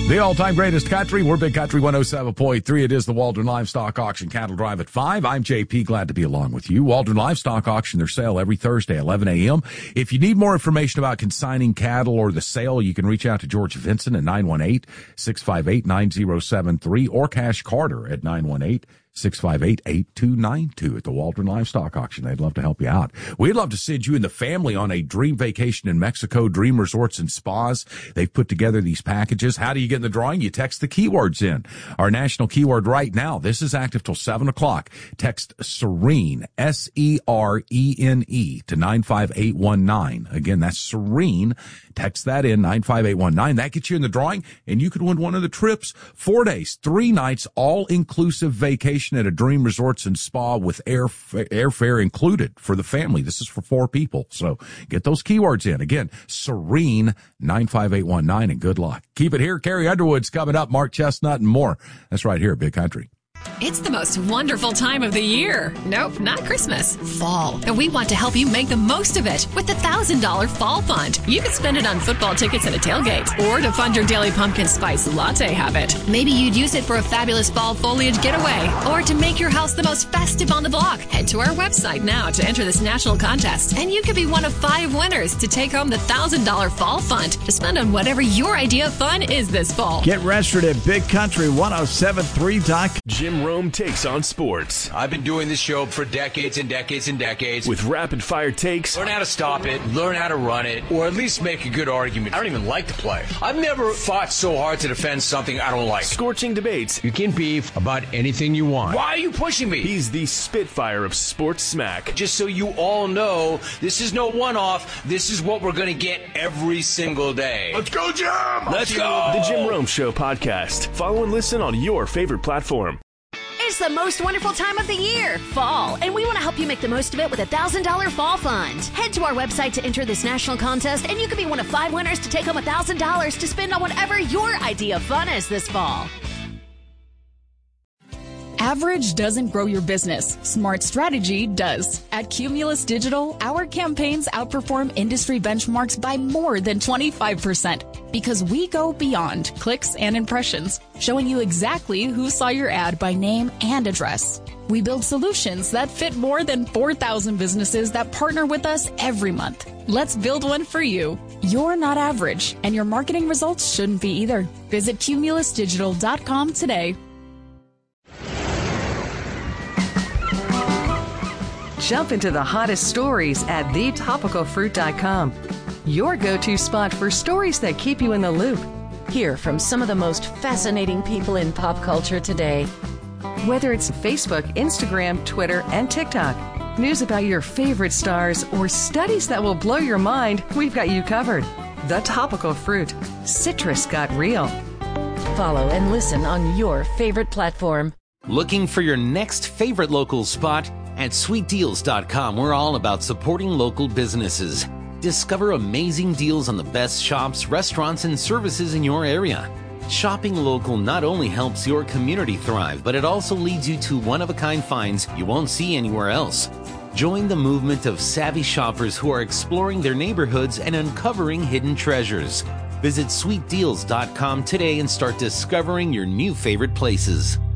The all-time greatest country. We're Big Country 107.3. It is the Waldron Livestock Auction Cattle Drive at 5. I'm JP. Glad to be along with you. Waldron Livestock Auction, their sale every Thursday, 11 a.m. If you need more information about consigning cattle or the sale, you can reach out to George Vinson at 918-658-9073 or Cash Carter at 918-658-8292 at the Waldron Livestock Auction. They'd love to help you out. We'd love to send you and the family on a dream vacation in Mexico, Dream Resorts and Spas. They've put together these packages. How do you get in the drawing? You text the keywords in. Our national keyword right now, this is active till 7 o'clock. Text SERENE, SERENE to 95819. Again, that's SERENE. Text that in, 95819. That gets you in the drawing, and you could win one of the trips. 4 days, 3 nights, all-inclusive vacation at a Dream Resorts and Spa with airfare included for the family. This is for 4 people. So get those keywords in. Again, SERENE, 95819, and good luck. Keep it here. Carrie Underwood's coming up, Mark Chestnut, and more. That's right here at Big Country. It's the most wonderful time of the year. Nope, not Christmas. Fall. And we want to help you make the most of it with the $1,000 Fall Fund. You can spend it on football tickets at a tailgate or to fund your daily pumpkin spice latte habit. Maybe you'd use it for a fabulous fall foliage getaway or to make your house the most festive on the block. Head to our website now to enter this national contest, and you could be one of 5 winners to take home the $1,000 Fall Fund to spend on whatever your idea of fun is this fall. Get registered at BigCountry1073.com. Jim Rome takes on sports. I've been doing this show for decades and decades and decades. With rapid-fire takes. Learn how to stop it, learn how to run it, or at least make a good argument. I don't even like to play. I've never fought so hard to defend something I don't like. Scorching debates. You can beef about anything you want. Why are you pushing me? He's the Spitfire of sports smack. Just so you all know, this is no one-off. This is what we're going to get every single day. Let's go, Jim! Let's go! The Jim Rome Show podcast. Follow and listen on your favorite platform. It's the most wonderful time of the year, fall, and we want to help you make the most of it with a $1,000 Fall Fund. Head to our website to enter this national contest, and you could be one of 5 winners to take home $1,000 to spend on whatever your idea of fun is this fall. Average doesn't grow your business. Smart strategy does. At Cumulus Digital, our campaigns outperform industry benchmarks by more than 25% because we go beyond clicks and impressions, showing you exactly who saw your ad by name and address. We build solutions that fit more than 4,000 businesses that partner with us every month. Let's build one for you. You're not average, and your marketing results shouldn't be either. Visit cumulusdigital.com today. Jump into the hottest stories at thetopicalfruit.com. Your go-to spot for stories that keep you in the loop. Hear from some of the most fascinating people in pop culture today. Whether it's Facebook, Instagram, Twitter, and TikTok, news about your favorite stars, or studies that will blow your mind, we've got you covered. The Topical Fruit. Citrus got real. Follow and listen on your favorite platform. Looking for your next favorite local spot? At sweetdeals.com, we're all about supporting local businesses. Discover amazing deals on the best shops, restaurants, and services in your area. Shopping local not only helps your community thrive, but it also leads you to one-of-a-kind finds you won't see anywhere else. Join the movement of savvy shoppers who are exploring their neighborhoods and uncovering hidden treasures. Visit sweetdeals.com today and start discovering your new favorite places.